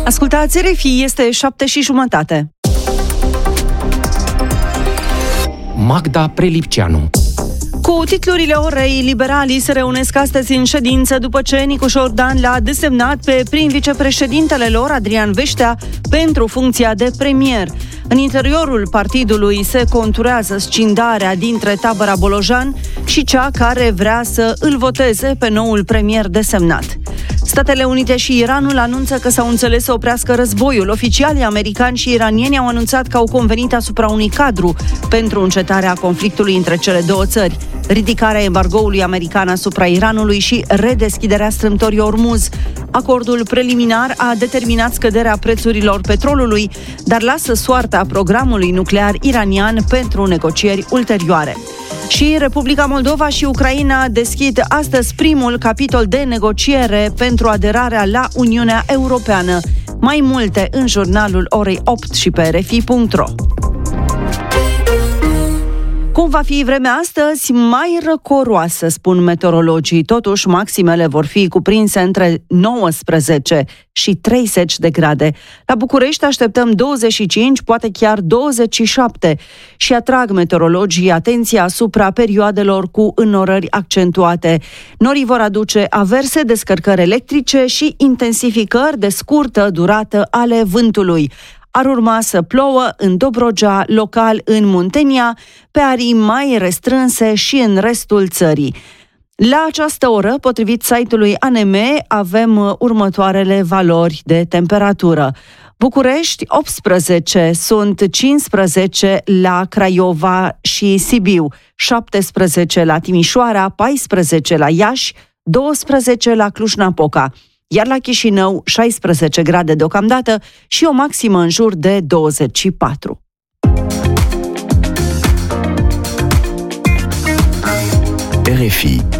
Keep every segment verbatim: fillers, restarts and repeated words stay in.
Ascultați R F I, este șapte și jumătate. Magda Prelipceanu. Cu titlurile orei, liberalii se reunesc astăzi în ședință după ce Nicu Șordan l-a desemnat pe prim vicepreședintele lor, Adrian Veștea, pentru funcția de premier. În interiorul partidului se conturează scindarea dintre tabăra Bolojan și cea care vrea să îl voteze pe noul premier desemnat. Statele Unite și Iranul anunță că s-au înțeles să oprească războiul. Oficialii americani și iranieni au anunțat că au convenit asupra unui cadru pentru încetarea conflictului între cele două țări, ridicarea embargoului american asupra Iranului și redeschiderea strâmtorii Ormuz. Acordul preliminar a determinat scăderea prețurilor petrolului, dar lasă soarta programului nuclear iranian pentru negocieri ulterioare. Și Republica Moldova și Ucraina deschid astăzi primul capitol de negociere pentru aderarea la Uniunea Europeană. Mai multe în jurnalul orei opt și pe r f i punct r o. Cum va fi vremea astăzi? Mai răcoroasă, spun meteorologii. Totuși, maximele vor fi cuprinse între nouăsprezece și treizeci de grade. La București așteptăm douăzeci și cinci, poate chiar douăzeci și șapte. Și atrag meteorologii atenția asupra perioadelor cu înnorări accentuate. Norii vor aduce averse, descărcări electrice și intensificări de scurtă durată ale vântului. Ar urma să plouă în Dobrogea, local în Muntenia, pe arii mai restrânse și în restul țării. La această oră, potrivit site-ului A N M, avem următoarele valori de temperatură. București optsprezece, sunt cincisprezece la Craiova și Sibiu, șaptesprezece la Timișoara, paisprezece la Iași, douăsprezece la Cluj-Napoca. Iar la Chișinău, șaisprezece grade deocamdată și o maximă în jur de douăzeci și patru. R F I.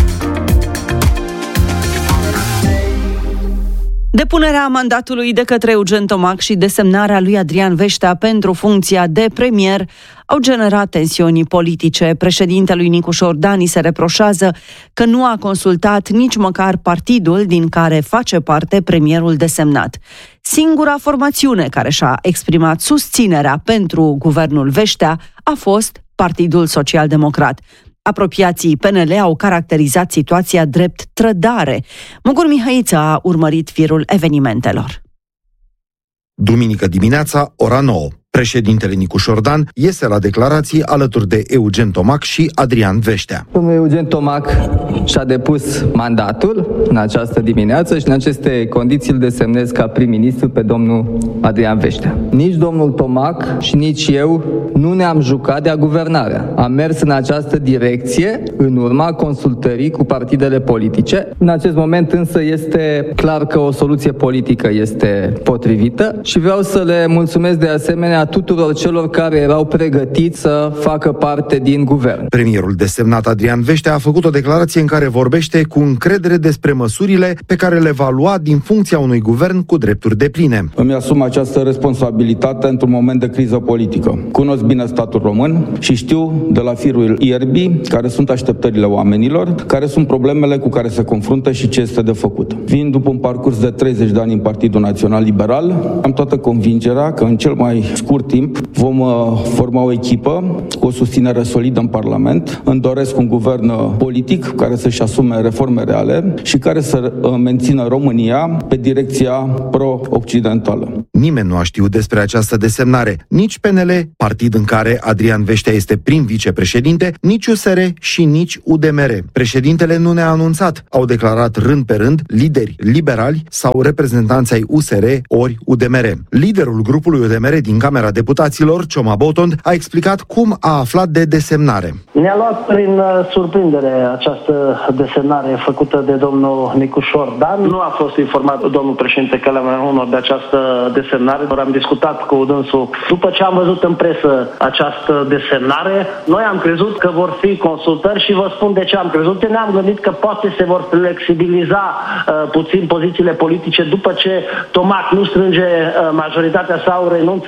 Depunerea mandatului de către Eugen Tomac și desemnarea lui Adrian Veștea pentru funcția de premier au generat tensiuni politice. Președintelui Nicu Șordan se reproșează că nu a consultat nici măcar partidul din care face parte premierul desemnat. Singura formațiune care și-a exprimat susținerea pentru guvernul Veștea a fost Partidul Social-Democrat. Apropiații P N L au caracterizat situația drept trădare. Mugur Mihăiță a urmărit firul evenimentelor. Duminică dimineața, ora nouă. Președintele Nicu Șordan iese la declarații alături de Eugen Tomac și Adrian Veștea. Domnul Eugen Tomac și-a depus mandatul în această dimineață și în aceste condiții îl desemnez ca prim-ministru pe domnul Adrian Veștea. Nici domnul Tomac și nici eu nu ne-am jucat de-a guvernarea. Am mers în această direcție în urma consultării cu partidele politice. În acest moment însă este clar că o soluție politică este potrivită și vreau să le mulțumesc de asemenea tuturor celor care erau pregătiți să facă parte din guvern. Premierul desemnat Adrian Veștea a făcut o declarație în care vorbește cu încredere despre măsurile pe care le va lua din funcția unui guvern cu drepturi depline. Îmi asum această responsabilitate într-un moment de criză politică. Cunosc bine statul român și știu de la firul ierbii care sunt așteptările oamenilor, care sunt problemele cu care se confruntă și ce este de făcut. Vin după un parcurs de treizeci de ani în Partidul Național Liberal, am toată convingerea că în cel mai scurt timp vom uh, forma o echipă cu o susținere solidă în Parlament. Îmi doresc un guvern politic care să-și asume reforme reale și care să uh, mențină România pe direcția pro-occidentală. Nimeni nu a știut despre această desemnare, nici P N L, partid în care Adrian Veștea este prim vicepreședinte, nici U S R și nici U D M R. Președintele nu ne-a anunțat, au declarat rând pe rând lideri liberali sau reprezentanți ai U S R ori U D M R. Liderul grupului U D M R din Camera Deputaților, Cioma Botond, a explicat cum a aflat de desemnare. Ne-a luat prin surprindere această desemnare făcută de domnul Nicu Șordan. Nu a fost informat domnul președinte Călămănă de această desemnare. Am discutat cu dânsul. După ce am văzut în presă această desemnare, noi am crezut că vor fi consultări și vă spun de ce am crezut. Ne-am gândit că poate se vor flexibiliza uh, puțin pozițiile politice după ce Tomac nu strânge uh, majoritatea sau renunță la mandat.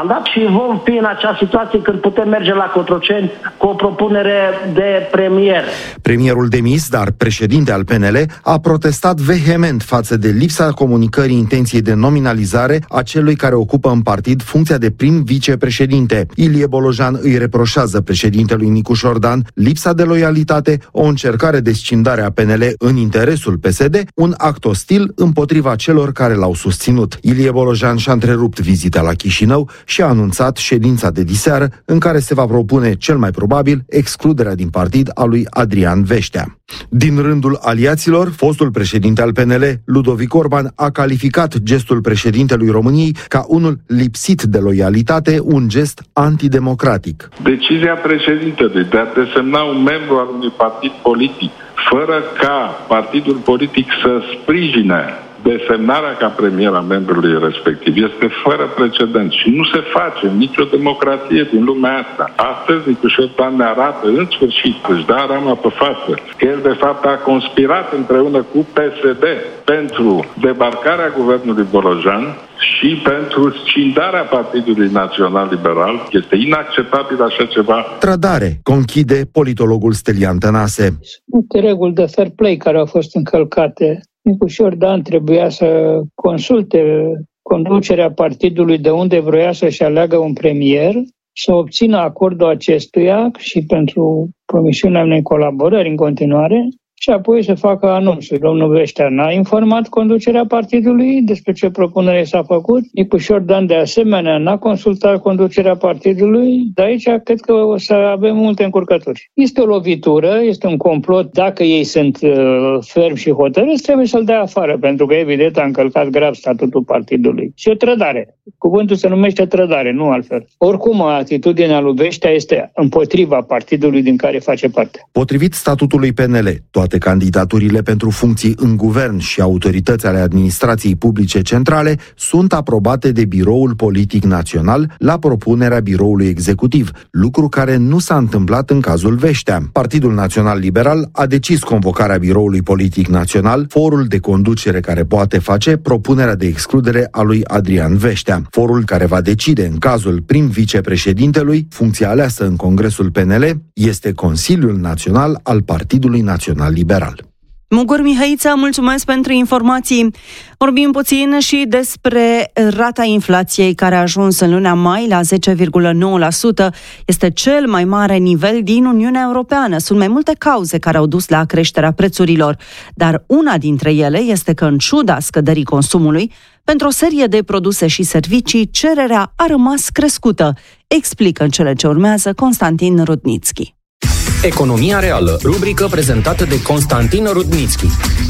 mandat și vom fi în acea situație când putem merge la Cotroceni cu o propunere de premier. Premierul demis, dar președinte al P N L, a protestat vehement față de lipsa comunicării intenției de nominalizare a celui care ocupă în partid funcția de prim vicepreședinte. Ilie Bolojan îi reproșează președintelui Nicu Șordan lipsa de loialitate, o încercare de scindare a P N L în interesul P S D, un act ostil împotriva celor care l-au susținut. Ilie Bolojan și-a întrerupt vizita la Chișinău și a anunțat ședința de diseară în care se va propune cel mai probabil excluderea din partid a lui Adrian Veștea. Din rândul aliaților, fostul președinte al P N L, Ludovic Orban, a calificat gestul președintelui României ca unul lipsit de loialitate, un gest antidemocratic. Decizia președintelui de a desemna un membru al unui partid politic, fără ca partidul politic să sprijine desemnarea ca premier a membrului respectiv, este fără precedent și nu se face în nicio democrație din lumea asta. Astăzi Nicu Șordan ne arată în sfârșit, își da rama pe față, că el de fapt a conspirat împreună cu P S D pentru debarcarea guvernului Bolojan și pentru scindarea Partidului Național Liberal. Este inacceptabil așa ceva. Trădare, conchide politologul Stelian Tănase. Sunt reguli de fair play care au fost încălcate. Nicu Șordan trebuia să consulte conducerea partidului de unde vroia să-și aleagă un premier, să obțină acordul acestuia și pentru promisiunea unei colaborări în continuare și apoi să facă anunțul. Domnul Veștea n-a informat conducerea partidului despre ce propunere s-a făcut. Nicu Șordan de asemenea n-a consultat conducerea partidului, de aici cred că o să avem multe încurcături. Este o lovitură, este un complot. Dacă ei sunt uh, fermi și hotărâți, trebuie să-l dea afară, pentru că evident a încălcat grav statutul partidului. Și o trădare. Cuvântul se numește trădare, nu altfel. Oricum, atitudinea lui Veștea este împotriva partidului din care face parte. Potrivit statutului P N L, toate candidaturile pentru funcții în guvern și autorități ale administrației publice centrale sunt aprobate de Biroul Politic Național la propunerea Biroului Executiv, lucru care nu s-a întâmplat în cazul Veștea. Partidul Național Liberal a decis convocarea Biroului Politic Național, forul de conducere care poate face propunerea de excludere a lui Adrian Veștea. Forul care va decide în cazul prim vicepreședintelui, funcția aleasă în Congresul P N L, este Consiliul Național al Partidului Național Liberal. Mugur Mihăiță, mulțumesc pentru informații. Vorbim puțin și despre rata inflației care a ajuns în luna mai la zece virgulă nouă la sută. Este cel mai mare nivel din Uniunea Europeană. Sunt mai multe cauze care au dus la creșterea prețurilor, dar una dintre ele este că, în ciuda scăderii consumului, pentru o serie de produse și servicii, cererea a rămas crescută. Explică în cele ce urmează Constantin Rudnitski. Economia reală, rubrică prezentată de Constantin Rudnitski.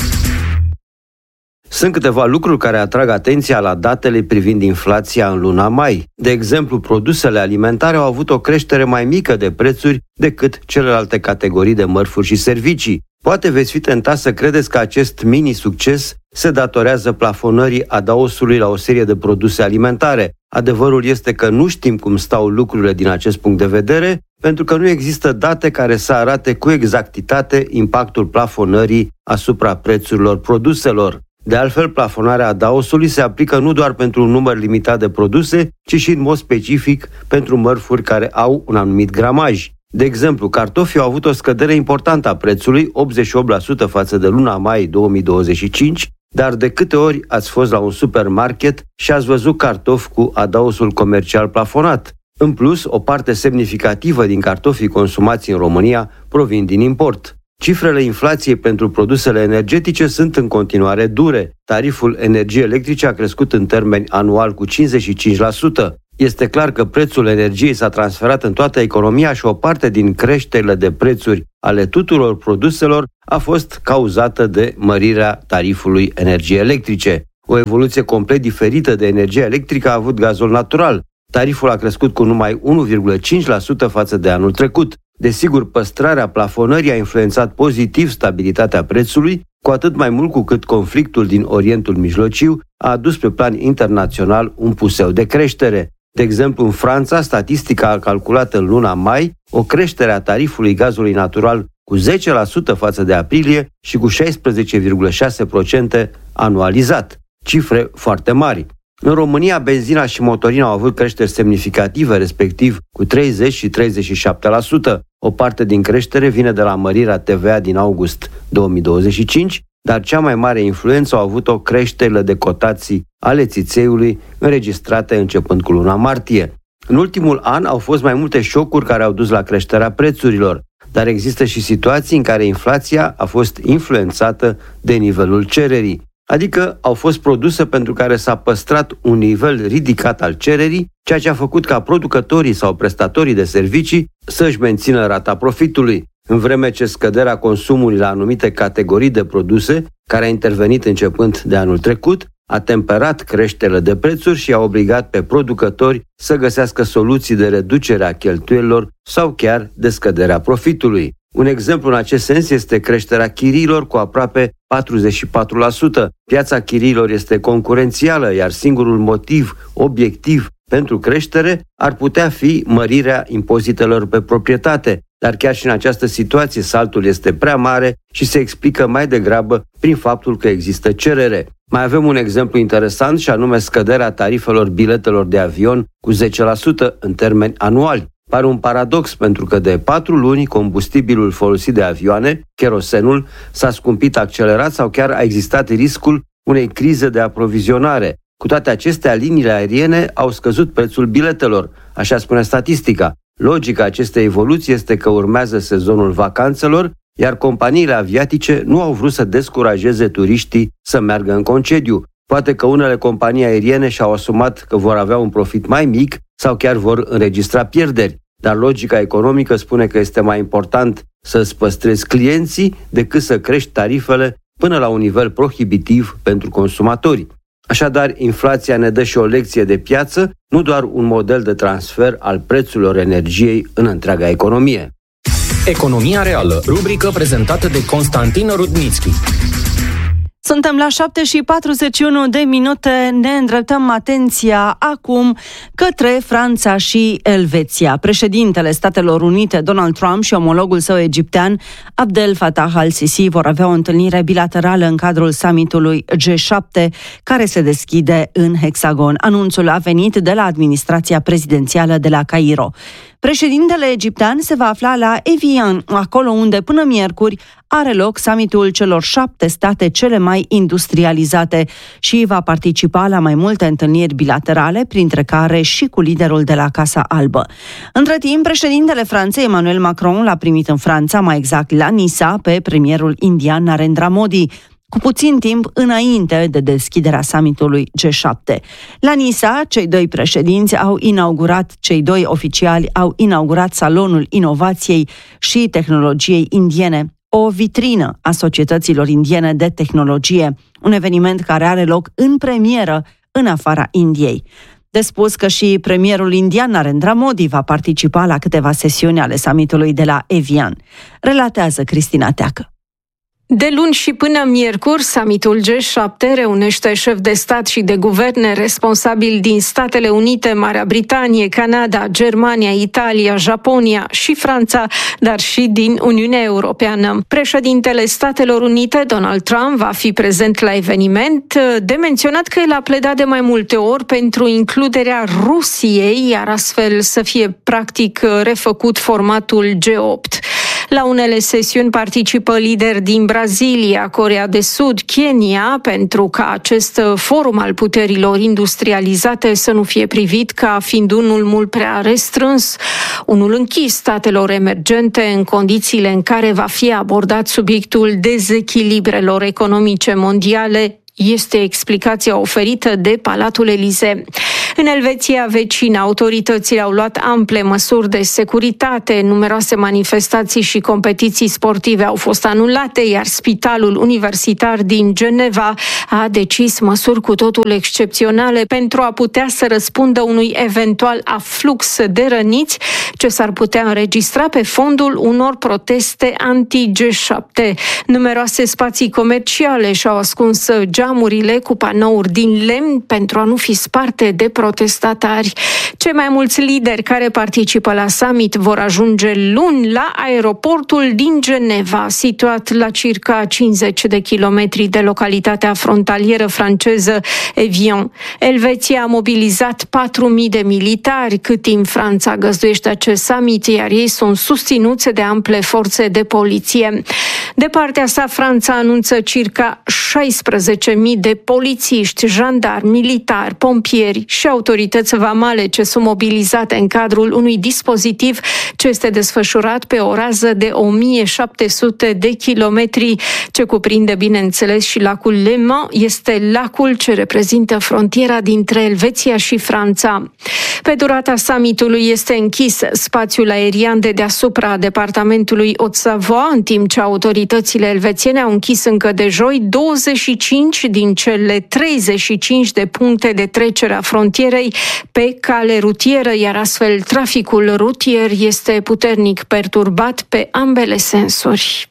Sunt câteva lucruri care atrag atenția la datele privind inflația în luna mai. De exemplu, produsele alimentare au avut o creștere mai mică de prețuri decât celelalte categorii de mărfuri și servicii. Poate veți fi tentați să credeți că acest mini-succes se datorează plafonării adaosului la o serie de produse alimentare. Adevărul este că nu știm cum stau lucrurile din acest punct de vedere, pentru că nu există date care să arate cu exactitate impactul plafonării asupra prețurilor produselor. De altfel, plafonarea adaosului se aplică nu doar pentru un număr limitat de produse, ci și în mod specific pentru mărfuri care au un anumit gramaj. De exemplu, cartofii au avut o scădere importantă a prețului, optzeci și opt la sută față de luna mai două mii douăzeci și cinci, dar de câte ori ați fost la un supermarket și ați văzut cartofi cu adaosul comercial plafonat? În plus, o parte semnificativă din cartofii consumați în România provin din import. Cifrele inflației pentru produsele energetice sunt în continuare dure. Tariful energiei electrice a crescut în termeni anual cu cincizeci și cinci la sută. Este clar că prețul energiei s-a transferat în toată economia și o parte din creșterile de prețuri ale tuturor produselor a fost cauzată de mărirea tarifului energiei electrice. O evoluție complet diferită de energia electrică a avut gazul natural. Tariful a crescut cu numai unu virgulă cinci la sută față de anul trecut. Desigur, păstrarea plafonării a influențat pozitiv stabilitatea prețului, cu atât mai mult cu cât conflictul din Orientul Mijlociu a adus pe plan internațional un puseu de creștere. De exemplu, în Franța, statistica a calculat în luna mai o creștere a tarifului gazului natural cu zece la sută față de aprilie și cu șaisprezece virgulă șase la sută anualizat. Cifre foarte mari. În România, benzina și motorina au avut creșteri semnificative, respectiv cu treizeci și treizeci și șapte la sută. O parte din creștere vine de la mărirea T V A din august două mii douăzeci și cinci, dar cea mai mare influență au avut-o creșterile de cotații ale țițeiului înregistrate începând cu luna martie. În ultimul an au fost mai multe șocuri care au dus la creșterea prețurilor, dar există și situații în care inflația a fost influențată de nivelul cererii, adică au fost produse pentru care s-a păstrat un nivel ridicat al cererii, ceea ce a făcut ca producătorii sau prestatorii de servicii să-și mențină rata profitului, în vreme ce scăderea consumului la anumite categorii de produse, care a intervenit începând de anul trecut, a temperat creșterile de prețuri și a obligat pe producători să găsească soluții de reducere a cheltuielilor sau chiar de scăderea profitului. Un exemplu în acest sens este creșterea chiriilor cu aproape patruzeci și patru la sută. Piața chiriilor este concurențială, iar singurul motiv obiectiv pentru creștere ar putea fi mărirea impozitelor pe proprietate. Dar chiar și în această situație saltul este prea mare și se explică mai degrabă prin faptul că există cerere. Mai avem un exemplu interesant și anume scăderea tarifelor biletelor de avion cu zece la sută în termeni anuali. Pare un paradox pentru că de patru luni combustibilul folosit de avioane, kerosenul, s-a scumpit accelerat sau chiar a existat riscul unei crize de aprovizionare. Cu toate acestea, liniile aeriene au scăzut prețul biletelor, așa spune statistica. Logica acestei evoluții este că urmează sezonul vacanțelor, iar companiile aviatice nu au vrut să descurajeze turiștii să meargă în concediu. Poate că unele companii aeriene și-au asumat că vor avea un profit mai mic sau chiar vor înregistra pierderi, dar logica economică spune că este mai important să-ți păstrezi clienții decât să crești tarifele până la un nivel prohibitiv pentru consumatori. Așadar, inflația ne dă și o lecție de piață, nu doar un model de transfer al prețurilor energiei în întreaga economie. Economia reală, rubrică prezentată de Constantin Rudnițchi. Suntem la șapte și patruzeci și unu de minute, ne îndreptăm atenția acum către Franța și Elveția. Președintele Statelor Unite, Donald Trump, și omologul său egiptean, Abdel Fattah al-Sisi, vor avea o întâlnire bilaterală în cadrul summitului G șapte, care se deschide în Hexagon. Anunțul a venit de la administrația prezidențială de la Cairo. Președintele egiptean se va afla la Evian, acolo unde până miercuri are loc summitul celor șapte state cele mai industrializate și va participa la mai multe întâlniri bilaterale, printre care și cu liderul de la Casa Albă. Între timp, președintele Franței, Emmanuel Macron, l-a primit în Franța, mai exact la Nisa, pe premierul indian Narendra Modi, cu puțin timp înainte de deschiderea summitului G șapte. La Nisa, cei doi președinți au inaugurat, cei doi oficiali au inaugurat Salonul Inovației și Tehnologiei Indiene, o vitrină a societăților indiene de tehnologie, un eveniment care are loc în premieră în afara Indiei. De spus că și premierul indian Narendra Modi va participa la câteva sesiuni ale summitului de la Evian. Relatează Cristina Teacă. De luni și până miercuri, summitul G șapte reunește șefi de stat și de guverne responsabili din Statele Unite, Marea Britanie, Canada, Germania, Italia, Japonia și Franța, dar și din Uniunea Europeană. Președintele Statelor Unite, Donald Trump, va fi prezent la eveniment. De menționat că el a pledat de mai multe ori pentru includerea Rusiei, iar astfel să fie practic refăcut formatul G opt. La unele sesiuni participă lideri din Brazilia, Coreea de Sud, Kenya, pentru ca acest forum al puterilor industrializate să nu fie privit ca fiind unul mult prea restrâns, unul închis statelor emergente în condițiile în care va fi abordat subiectul dezechilibrelor economice mondiale, este explicația oferită de Palatul Elisee. În Elveția vecină, autoritățile au luat ample măsuri de securitate, numeroase manifestații și competiții sportive au fost anulate, iar Spitalul Universitar din Geneva a decis măsuri cu totul excepționale pentru a putea să răspundă unui eventual aflux de răniți ce s-ar putea înregistra pe fondul unor proteste anti-G șapte. Numeroase spații comerciale și-au ascuns geamurile cu panouri din lemn pentru a nu fi sparte de proteste protestatari. Cei mai mulți lideri care participă la summit vor ajunge luni la aeroportul din Geneva, situat la circa cincizeci de kilometri de localitatea frontalieră franceză Evian. Elveția a mobilizat patru mii de militari, cât timp Franța găzduiește acest summit, iar ei sunt susținuți de ample forțe de poliție. De partea sa, Franța anunță circa șaisprezece mii de polițiști, jandarmi, militari, pompieri și autorități vamale ce sunt mobilizate în cadrul unui dispozitiv ce este desfășurat pe o rază de o mie șapte sute de kilometri, ce cuprinde, bineînțeles, și lacul Le Mans. Este lacul ce reprezintă frontiera dintre Elveția și Franța. Pe durata summitului este închis spațiul aerian de deasupra departamentului Haute-Savoie, în timp ce autoritățile elvețiene au închis încă de joi douăzeci și cinci din cele treizeci și cinci de puncte de trecere a frontierei pe cale rutieră, iar astfel traficul rutier este puternic perturbat pe ambele sensuri.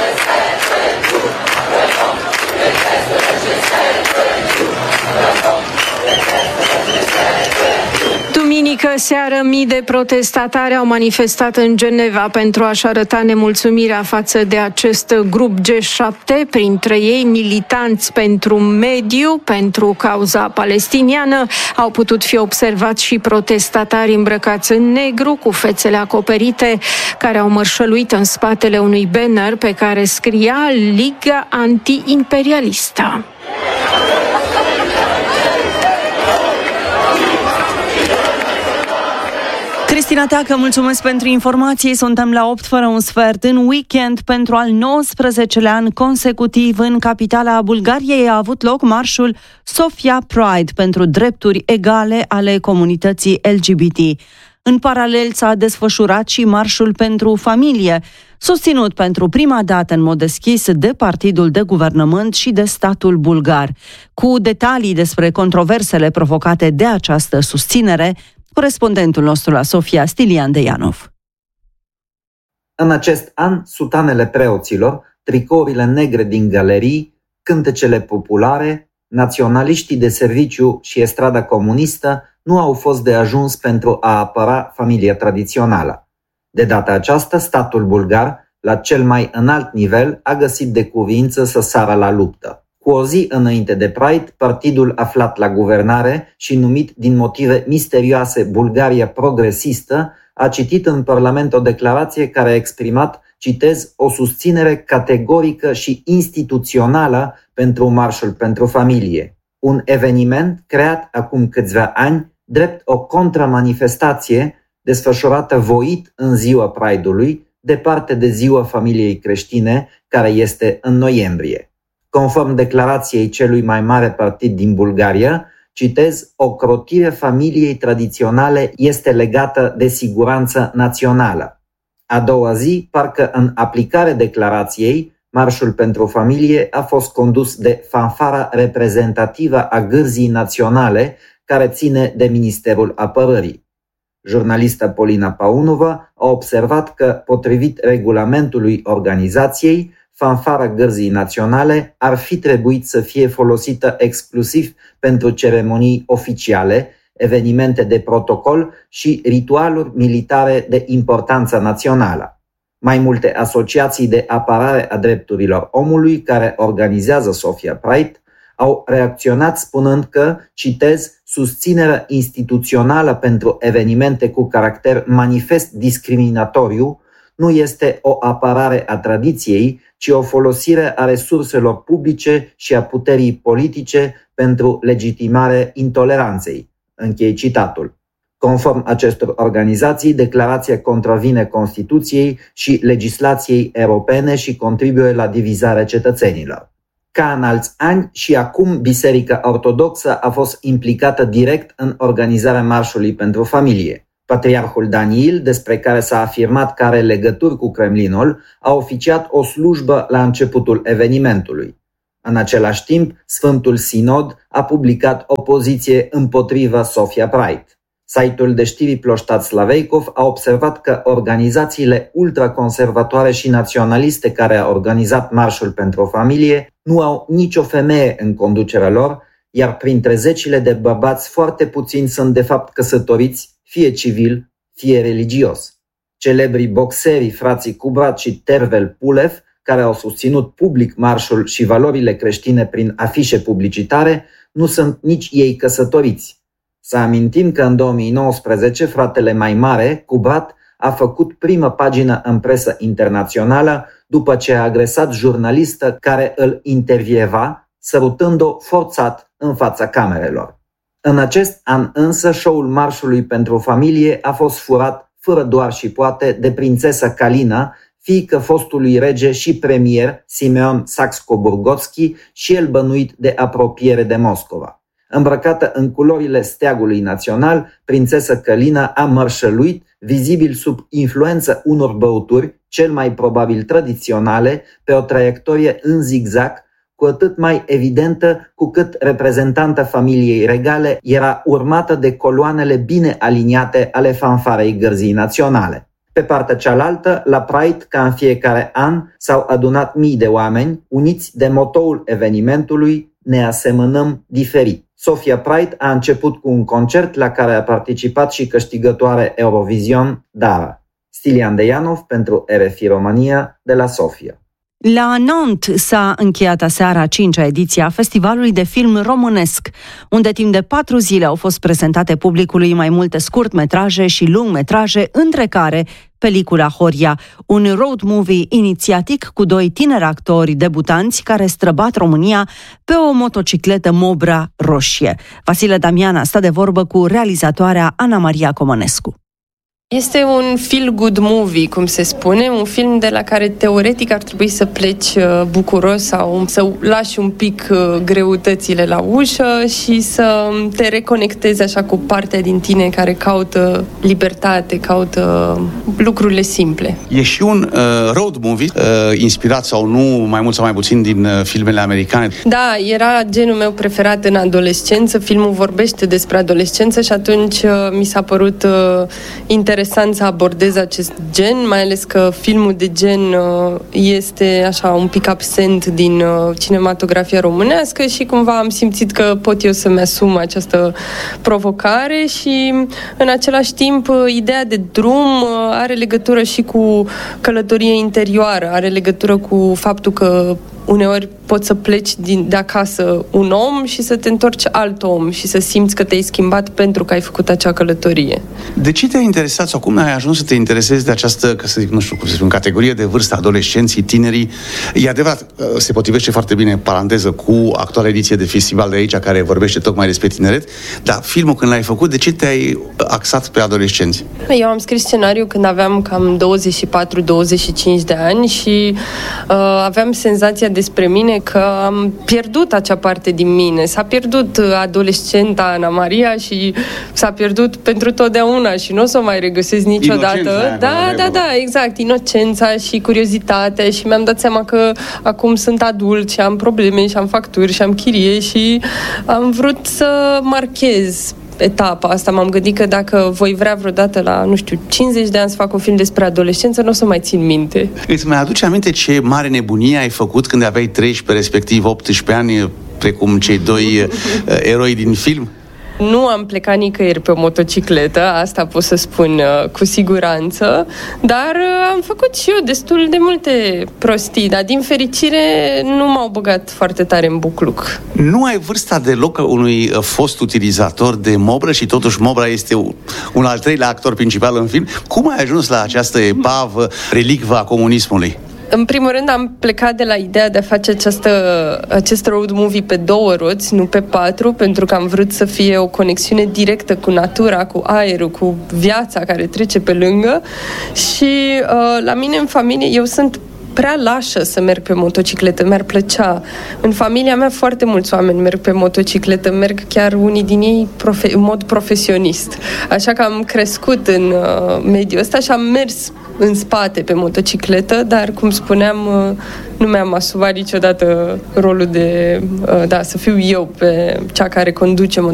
Duminică seară, mii de protestatari au manifestat în Geneva pentru a-și arăta nemulțumirea față de acest grup G șapte, printre ei militanți pentru mediu, pentru cauza palestiniană. Au putut fi observați și protestatari îmbrăcați în negru, cu fețele acoperite, care au mărșăluit în spatele unui banner pe care scria Liga Anti-Imperialistă. Cristina Teacă, mulțumesc pentru informații. Suntem la opt fără un sfert în weekend. Pentru al nouăsprezecelea an consecutiv în capitala Bulgariei a avut loc marșul Sofia Pride pentru drepturi egale ale comunității L G B T. În paralel s-a desfășurat și marșul pentru familie, susținut pentru prima dată în mod deschis de partidul de guvernământ și de statul bulgar. Cu detalii despre controversele provocate de această susținere, corespondentul nostru la Sofia, Stilian Deianov. În acest an, sutanele preoților, tricourile negre din galerii, cântecele populare, naționaliștii de serviciu și estrada comunistă nu au fost de ajuns pentru a apăra familia tradițională. De data aceasta, statul bulgar, la cel mai înalt nivel, a găsit de cuvință să sară la luptă. Cu o zi înainte de Pride, partidul aflat la guvernare și numit din motive misterioase Bulgaria Progresistă a citit în Parlament o declarație care a exprimat, citez, o susținere categorică și instituțională pentru Marșul pentru Familie. Un eveniment creat acum câțiva ani drept o contramanifestație desfășurată voit în ziua Pride-ului, departe de ziua familiei creștine, care este în noiembrie. Conform declarației celui mai mare partid din Bulgaria, citez, ocrotirea familiei tradiționale este legată de siguranță națională. A doua zi, parcă în aplicare declarației, Marșul pentru Familie a fost condus de fanfara reprezentativă a Gârzii Naționale, care ține de Ministerul Apărării. Jurnalista Polina Paunova a observat că, potrivit regulamentului organizației, fanfara Gârzii Naționale ar fi trebuit să fie folosită exclusiv pentru ceremonii oficiale, evenimente de protocol și ritualuri militare de importanță națională. Mai multe asociații de apărare a drepturilor omului care organizează Sofia Pride au reacționat spunând că, citez, susținerea instituțională pentru evenimente cu caracter manifest discriminatoriu nu este o apărare a tradiției, ci o folosire a resurselor publice și a puterii politice pentru legitimare intoleranței. Închei citatul. Conform acestor organizații, declarația contravine Constituției și legislației europene și contribuie la divizarea cetățenilor. Ca în alți ani, și acum Biserica Ortodoxă a fost implicată direct în organizarea Marșului pentru Familie. Patriarhul Daniil, despre care s-a afirmat că are legături cu Kremlinul, a oficiat o slujbă la începutul evenimentului. În același timp, Sfântul Sinod a publicat o poziție împotriva Sofia Pride. Site-ul de știri Ploștat Slaveikov a observat că organizațiile ultraconservatoare și naționaliste care au organizat Marșul pentru Familie nu au nicio femeie în conducerea lor, iar printre zecile de bărbați foarte puțini sunt de fapt căsătoriți, fie civil, fie religios. Celebrii boxerii frații Kubrat și Tervel Pulev, care au susținut public marșul și valorile creștine prin afișe publicitare, nu sunt nici ei căsătoriți. Să amintim că în două mii nouăsprezece fratele mai mare, Kubrat, a făcut primă pagină în presă internațională după ce a agresat jurnalistă care îl intervieva, sărutând-o forțat în fața camerelor. În acest an însă, show-ul Marșului pentru Familie a fost furat fără doar și poate de prințesa Kalina, fiică fostului rege și premier Simeon Saxco-Burgotski și el bănuit de apropiere de Moscova. Îmbrăcată în culorile steagului național, prințesa Kalina a mărșăluit, vizibil sub influență unor băuturi, cel mai probabil tradiționale, pe o traiectorie în zigzag, cu atât mai evidentă cu cât reprezentanta familiei regale era urmată de coloanele bine aliniate ale fanfarei gărzii naționale. Pe partea cealaltă, la Pride, ca în fiecare an, s-au adunat mii de oameni, uniți de motoul evenimentului "Ne asemănăm diferit". Sofia Pride a început cu un concert la care a participat și câștigătoare Eurovision Dara. Stilian Deianov pentru R F I România de la Sofia. La Nantes s-a încheiat aseară a cincea ediție a Festivalului de Film Românesc, unde timp de patru zile au fost prezentate publicului mai multe scurtmetraje și lungmetraje, între care pelicula Horia, un road movie inițiatic cu doi tineri actori debutanți care străbat România pe o motocicletă Mobra roșie. Vasile Damiana stă de vorbă cu realizatoarea Ana Maria Comănescu. Este un feel-good movie, cum se spune, un film de la care teoretic ar trebui să pleci bucuros sau să lași un pic greutățile la ușă și să te reconectezi așa cu partea din tine care caută libertate, caută lucrurile simple. E și un uh, road movie, uh, inspirat sau nu, mai mult sau mai puțin, din uh, filmele americane. Da, era genul meu preferat în adolescență. Filmul vorbește despre adolescență și atunci uh, mi s-a părut uh, interesant să abordez acest gen, mai ales că filmul de gen este așa un pic absent din cinematografia românească și cumva am simțit că pot eu să-mi asum această provocare și în același timp ideea de drum are legătură și cu călătorie interioară, are legătură cu faptul că uneori poți să pleci din, de acasă un om și să te întorci alt om și să simți că te-ai schimbat pentru că ai făcut acea călătorie. De ce te-ai interesat sau cum ai ajuns să te interesezi de această, că să zic, nu știu cum să spun, categorie de vârstă, adolescenții, tinerii? E adevărat, se potrivește foarte bine, paranteză, cu actuala ediție de festival de aici, care vorbește tocmai despre tineret, dar filmul când l-ai făcut, de ce te-ai axat pe adolescenți? Eu am scris scenariul când aveam cam douăzeci și patru douăzeci și cinci de ani și uh, aveam senzația despre mine că am pierdut acea parte din mine. S-a pierdut adolescenta Ana Maria și s-a pierdut pentru totdeauna și nu o să o mai regăsesc niciodată. Inocența, da, da, da, exact. Inocența și curiozitatea și mi-am dat seama că acum sunt adult și am probleme și am facturi și am chirie și am vrut să marchez etapa asta. M-am gândit că dacă voi vrea vreodată la, nu știu, cincizeci de ani să fac un film despre adolescență, nu o să mai țin minte. Îți mai aduce aminte ce mare nebunie ai făcut când aveai treisprezece, respectiv optsprezece ani, precum cei doi uh, eroi din film? Nu am plecat nicăieri pe o motocicletă, asta pot să spun uh, cu siguranță, dar uh, am făcut și eu destul de multe prostii, dar din fericire nu m-au băgat foarte tare în bucluc. Nu ai vârsta deloc unui uh, fost utilizator de Mobra și totuși Mobra este un, un al treilea actor principal în film. Cum ai ajuns la această epavă, relicvă a comunismului? În primul rând am plecat de la ideea de a face această, acest road movie pe două roți, nu pe patru, pentru că am vrut să fie o conexiune directă cu natura, cu aerul, cu viața care trece pe lângă și uh, la mine în familie eu sunt prea lașă să merg pe motocicletă, mi-ar plăcea. În familia mea foarte mulți oameni merg pe motocicletă, merg chiar unii din ei profe- în mod profesionist. Așa că am crescut în uh, mediul ăsta și am mers în spate pe motocicletă, dar, cum spuneam, uh, nu mi-am asumat niciodată rolul de, uh, da, să fiu eu pe cea care conduce